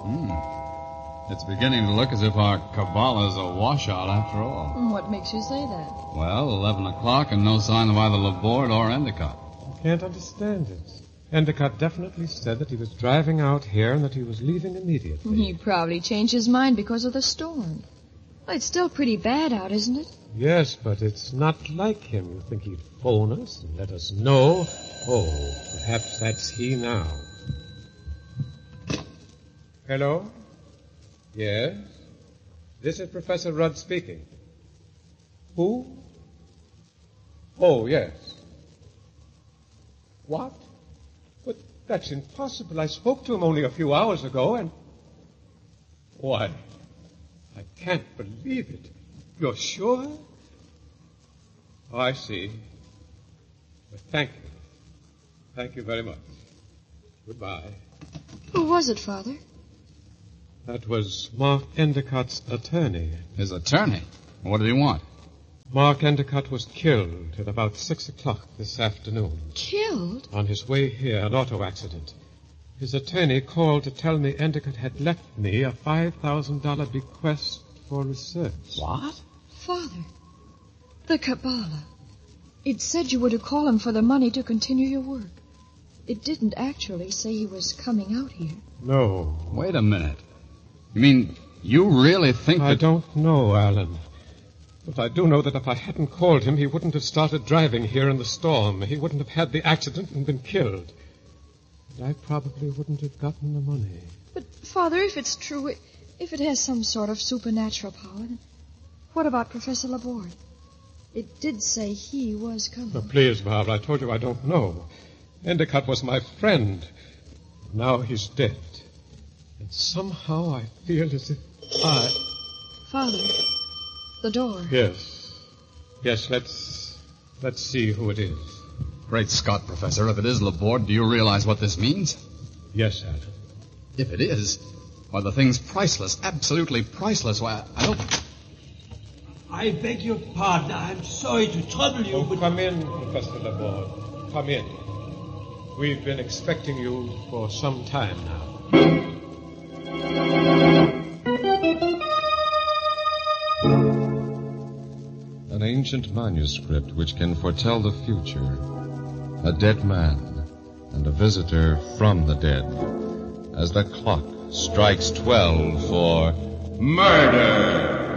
It's beginning to look as if our Kabbalah's a washout after all. What makes you say that? Well, 11 o'clock and no sign of either Laborde or Endicott. I can't understand it. Endicott definitely said that he was driving out here and that he was leaving immediately. He probably changed his mind because of the storm. Well, it's still pretty bad out, isn't it? Yes, but it's not like him. You think he'd phone us and let us know? Oh, perhaps that's he now. Hello? Yes? This is Professor Rudd speaking. Who? Oh, yes. What? But that's impossible. I spoke to him only a few hours ago and... Why, I can't believe it. You're sure? Oh, I see. Well, thank you. Thank you very much. Goodbye. Who was it, Father? That was Mark Endicott's attorney. His attorney? What did he want? Mark Endicott was killed at about 6 o'clock this afternoon. Killed? On his way here, an auto accident. His attorney called to tell me Endicott had left me a $5,000 bequest for research. What? Father, the Kabbalah. It said you were to call him for the money to continue your work. It didn't actually say he was coming out here. No. Wait a minute. You mean you really think I that... don't know, Alan. But I do know that if I hadn't called him, he wouldn't have started driving here in the storm. He wouldn't have had the accident and been killed. And I probably wouldn't have gotten the money. But, Father, if it's true, if it has some sort of supernatural power, then what about Professor Laborde? It did say he was coming. Oh, please, Barbara, I told you I don't know. Endicott was my friend. Now he's dead. And somehow I feel as if Father, the door. Yes. Yes, let's see who it is. Great Scott, Professor, if it is Laborde, do you realize what this means? Yes, Alan. If it is, why, the thing's priceless, absolutely priceless. Why, I don't... I beg your pardon. I'm sorry to trouble you, but... Come in, Professor Laborde. Come in. We've been expecting you for some time now. An ancient manuscript which can foretell the future. A dead man and a visitor from the dead. As the clock strikes 12 for murder.